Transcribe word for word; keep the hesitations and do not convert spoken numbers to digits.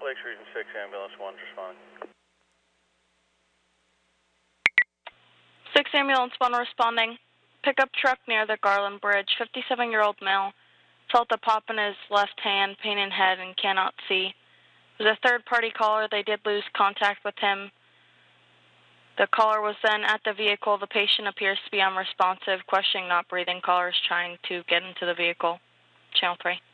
Lakes Region six, ambulance one's responding. six ambulance one responding. Pickup truck near the Garland Bridge. fifty-seven-year-old male. Felt a pop in his left hand, pain in head, and cannot see. It was a third-party caller. They did lose contact with him. The caller was then at the vehicle. The patient appears to be unresponsive, questioning, not breathing. Caller is trying to get into the vehicle. Channel three.